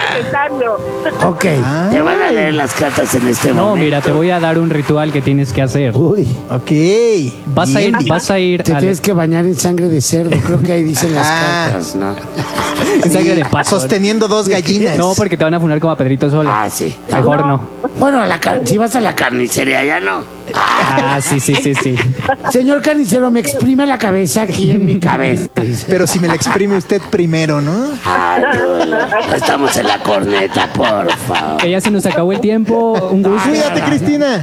Sagitario. Ok. Te van a leer las cartas en este No, momento. mira, te voy a dar un ritual que tienes que hacer. Uy. Ok. Vas a ir Te tienes que bañar en sangre de cerdo. Creo que ahí dicen las cartas. ¿No? en sangre de pato. Sosteniendo dos gallinas. No, porque te van a funar como a Pedrito Sola. Ah, sí. Mejor no. Bueno, si vas a la carnicería, ya no. Ah, sí. Señor carnicero, me exprime la cabeza aquí en mi cabeza. Pero si me la exprime usted primero, ¿no? Ay, no, estamos en la corneta, por favor. Que ya se nos acabó el tiempo. Un gusto. Cuídate, Cristina.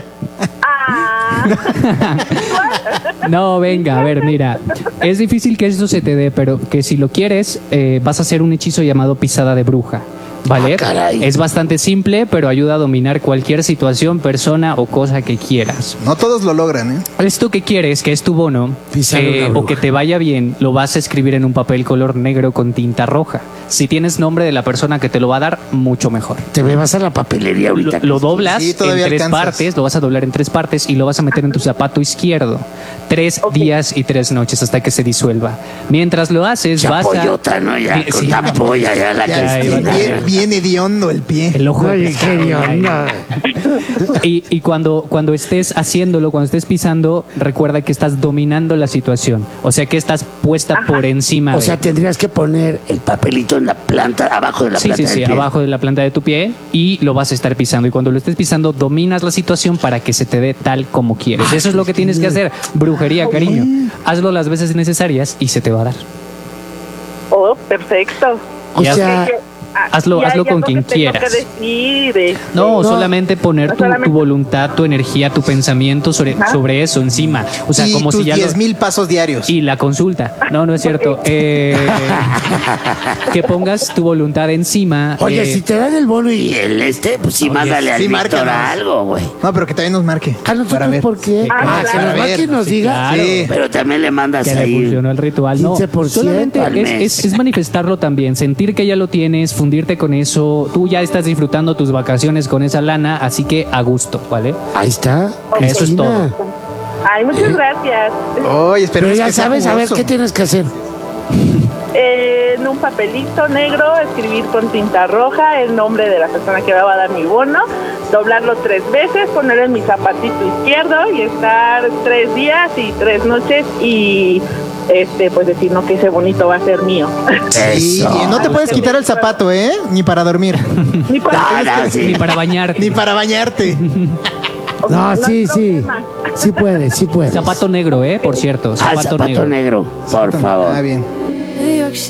No, venga, a ver, mira. Es difícil que esto se te dé, pero que si lo quieres, vas a hacer un hechizo llamado pisada de bruja. ¿Vale? Ah, caray. Es bastante simple, pero ayuda a dominar cualquier situación, persona o cosa que quieras. No todos lo logran, ¿eh? Esto que quieres, que es tu bono, Pisar una bruja. o que te vaya bien, lo vas a escribir en un papel color negro con tinta roja. Si tienes nombre de la persona que te lo va a dar, mucho mejor. Te me vas a la papelería ahorita. Lo doblas Sí, en todavía 3 alcanzas. partes, lo vas a doblar en 3 partes y lo vas a meter en tu zapato izquierdo. 3 días y 3 noches hasta que se disuelva. Mientras lo haces, vas a... Chapoyota, ¿no? Ya, con Sí. la polla, ya la Ya, Cristina. bien hediondo el pie. El ojo Oye, de qué onda. Y cuando estés haciéndolo, cuando estés pisando, recuerda que estás dominando la situación. O sea que estás puesta por encima. O sea, tendrías que poner El papelito en la planta, abajo de la Sí, planta del pie. abajo de la planta de tu pie y lo vas a estar pisando. Y cuando lo estés pisando, dominas la situación para que se te dé tal como quieres. Eso es lo que tienes que hacer. Brujería, cariño. Hazlo las veces necesarias y se te va a dar. Oh, perfecto. O Ya. sea, Hazlo Ya con lo quien que tengo quieras. que decir, No, solamente poner tu solamente- voluntad, tu energía, tu pensamiento sobre eso encima. O sea, y como tus si ya 10,000 pasos diarios. Y la consulta. No es cierto. Que pongas tu voluntad encima. oye, si te dan el bono Y y... el pues sí, mándale al sí, Víctor márcanos. algo, güey. No, pero que también nos marque. ¿A Para nosotros ver. por qué? Ah, que claro. nos A ver, marque y nos sí, diga. claro. Sí. Pero también le mandas Que le ahí. funcionó el ritual. No, 15% solamente al mes. es manifestarlo también, sentir que ya lo tienes, fundirte con eso. Tú ya estás disfrutando tus vacaciones con esa lana, así que a gusto, ¿vale? Ahí está. Eso es Cristina. todo. Ay, muchas gracias. Oye, Pero esperemos ya que sea sabes, a ver, jugoso. ¿qué tienes que hacer? En un papelito negro, escribir con tinta roja el nombre de la persona que me va a dar mi bono, doblarlo 3 veces, poner en mi zapatito izquierdo y estar 3 días y 3 noches y pues decir, no, que ese bonito va a ser mío. Sí, Eso. y no te puedes quitar el zapato, ¿eh? Ni para dormir. Ni para- Ah, no, sí. Ni para bañarte. Ni para bañarte. No, sí, hay sí. problema. Sí puedes, sí puedes. Zapato negro, por cierto. Ah, zapato negro, por favor. Ah, bien.